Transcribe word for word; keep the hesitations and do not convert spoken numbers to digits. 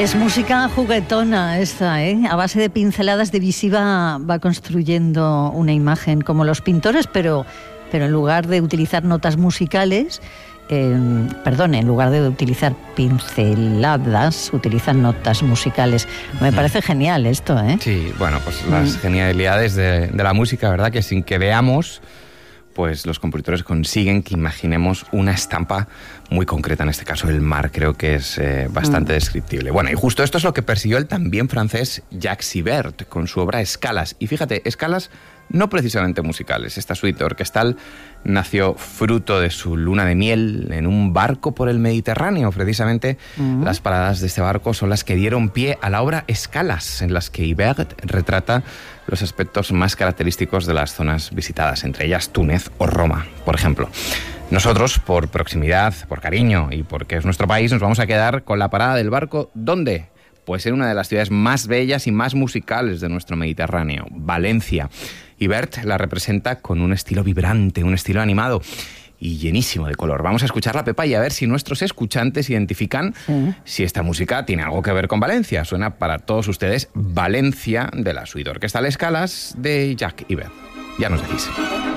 Es música juguetona esta, ¿eh? A base de pinceladas de visiva va construyendo una imagen como los pintores, pero, pero en lugar de utilizar notas musicales, eh, perdón, en lugar de utilizar pinceladas, utilizan notas musicales. Me parece genial esto, ¿eh? Sí, bueno, pues las mm. genialidades de, de la música, ¿verdad? Que sin que veamos, pues los compositores consiguen que imaginemos una estampa muy concreta, en este caso el mar, creo que es eh, bastante mm. descriptible. Bueno, y justo esto es lo que persiguió el también francés Jacques Ibert con su obra Escalas. Y fíjate, escalas no precisamente musicales. Esta suite orquestal nació fruto de su luna de miel en un barco por el Mediterráneo. Precisamente mm. las paradas de este barco son las que dieron pie a la obra Escalas, en las que Ibert retrata los aspectos más característicos de las zonas visitadas, entre ellas Túnez o Roma, por ejemplo. Nosotros, por proximidad, por cariño y porque es nuestro país, nos vamos a quedar con la parada del barco. ¿Dónde? Pues en una de las ciudades más bellas y más musicales de nuestro Mediterráneo, Valencia. Ibert la representa con un estilo vibrante, un estilo animado y llenísimo de color. Vamos a escucharla, Pepa, y a ver si nuestros escuchantes identifican sí. si esta música tiene algo que ver con Valencia. Suena para todos ustedes Valencia, de la suite orquestal Escalas de Jacques Ibert. Ya nos decís.